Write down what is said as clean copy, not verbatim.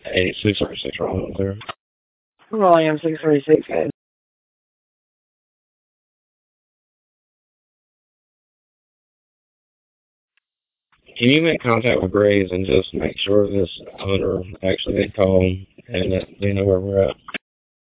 636 wrong there. William 636, good. Can you make contact with Graves and just make sure this owner actually did call and that they know where we're at?